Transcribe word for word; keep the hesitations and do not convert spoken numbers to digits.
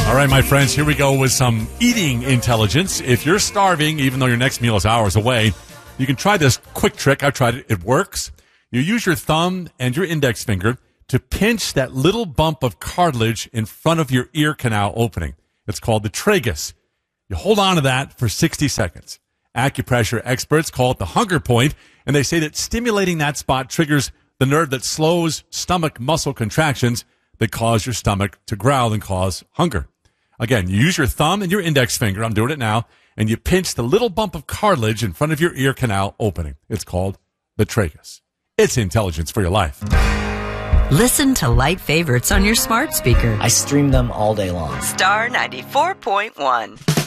All right, my friends, here we go with some eating intelligence. If you're starving, even though your next meal is hours away, you can try this quick trick. I've tried it. It works. You use your thumb and your index finger to pinch that little bump of cartilage in front of your ear canal opening. It's called the tragus. You hold on to that for sixty seconds. Acupressure experts call it the hunger point, and they say that stimulating that spot triggers the nerve that slows stomach muscle contractions that cause your stomach to growl and cause hunger. Again, you use your thumb and your index finger, I'm doing it now, and you pinch the little bump of cartilage in front of your ear canal opening. It's called the tragus. It's intelligence for your life. Listen to Light Favorites on your smart speaker. I stream them all day long. Star ninety-four point one.